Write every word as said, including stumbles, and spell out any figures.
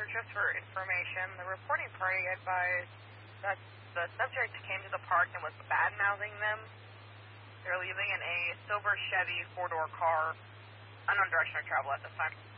just for information, the reporting party advised that the subject came to the park and was bad-mouthing them. They're leaving in a silver Chevy four-door car, unknown direction of travel at this time.